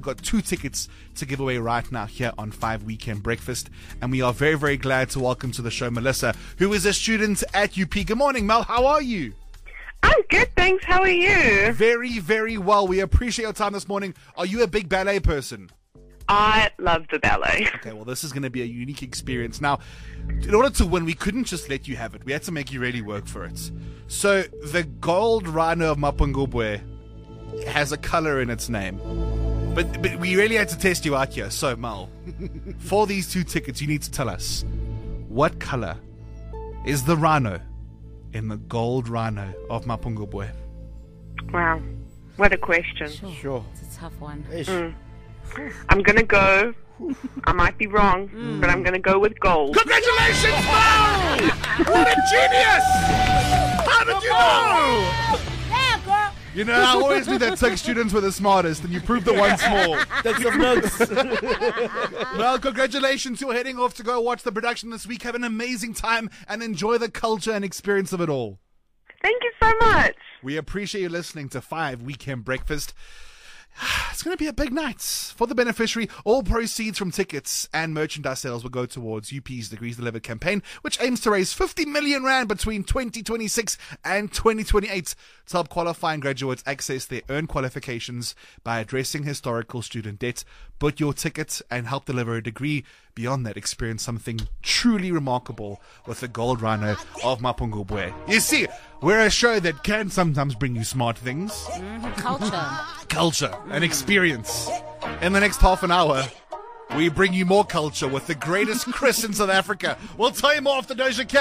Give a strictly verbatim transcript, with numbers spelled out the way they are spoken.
We've got two tickets to give away right now here on five Weekend Breakfast. And we are very, very glad to welcome to the show Melissa, who is a student at U P. Good morning, Mel. How are you? I'm good, thanks. How are you? Very, very well. We appreciate your time this morning. Are you a big ballet person? I love the ballet. Okay, well, this is going to be a unique experience. Now, in order to win, we couldn't just let you have it. We had to make you really work for it. So, the Gold Rhino of Mapungubwe has a color in its name. But, but we really had to test you out here. So, Mal, for these two tickets, you need to tell us, what color is the rhino in the Gold Rhino of Mapungubwe? Wow, what a question. Sure. Sure. It's a tough one. Mm. I'm going to go, I might be wrong, mm. but I'm going to go with gold. Congratulations, Mal! What a genius! How did you know? Yeah, girl. You know, I always knew that tech students were the smartest, and you proved it once more. Take some notes. Well, congratulations. You're heading off to go watch the production this week. Have an amazing time and enjoy the culture and experience of it all. Thank you so much. We appreciate you listening to five Weekend Breakfast. It's going to be a big night. For the beneficiary, all proceeds from tickets and merchandise sales will go towards U P's Degrees Delivered campaign, which aims to raise fifty million rand between twenty twenty-six and twenty twenty-eight to help qualifying graduates access their earned qualifications by addressing historical student debt. Book your ticket and help deliver a degree. Beyond that, experience something truly remarkable with the Gold Rhino of Mapungubwe. You see, we're a show that can sometimes bring you smart things. Mm-hmm. Culture. Culture and experience. In the next half an hour, we bring you more culture with the greatest Chris in South Africa. We'll tell you more after Doja Cat.